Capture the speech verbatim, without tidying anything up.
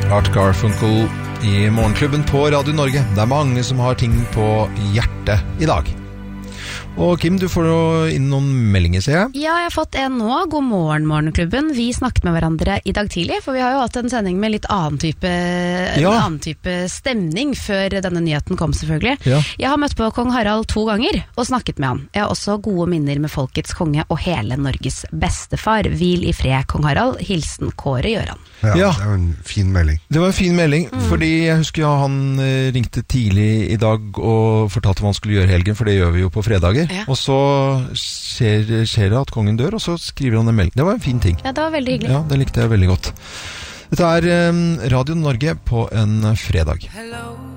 Art Garfunkel i Morgenklubben på Radio Norge. Det er mange som har ting på hjertet i dag. Og Kim, du får inn noen meldinger, ser jeg. Ja, jeg har fått en nå. God morgen, Morgenklubben. Vi snakket med hverandre i dag tidlig, for vi har jo hatt en sending med litt annen type, en ja. annen type stemning før denne nyheten kom, selvfølgelig. Ja. Jeg har møtt på kong Harald to ganger og snakket med han. Jeg har også gode minner med folkets konge og hele Norges bestefar. Hvil i fred, kong Harald. Hilsen Kåre Gjøran. Ja, ja, det var en fin melding. Det var en fin melding, mm. fordi jeg husker ja, han ringte tidlig i dag og fortalte hva han skulle gjøre i helgen, for det gjør vi jo på fredager. Ja. Og så skjer, skjer det at kongen dør, og så skriver han en melding. Det var en fin ting. Ja, det var veldig hyggelig. Ja, det likte jeg veldig godt. Dette er um, Radio Norge på en fredag. Hello.